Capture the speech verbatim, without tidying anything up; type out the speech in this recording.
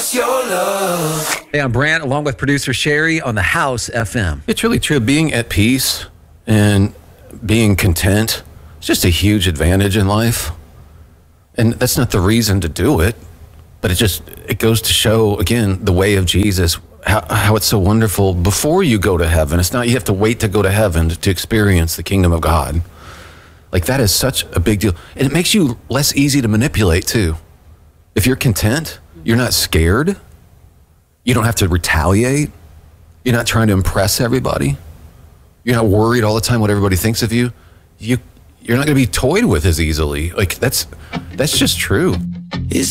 us your love. Hey, I'm Brant, along with producer Sherry on the House F M. It's really true. Being at peace and being content is just a huge advantage in life. And that's not the reason to do it, but it just, it goes to show, again, the way of Jesus, how, how it's so wonderful before you go to heaven. It's not you have to wait to go to heaven to, to experience the kingdom of God. Like, that is such a big deal. And it makes you less easy to manipulate, too. If you're content, you're not scared. You don't have to retaliate. You're not trying to impress everybody. You're not worried all the time what everybody thinks of you. You, you're not going to be toyed with as easily. Like, that's, that's just true. Is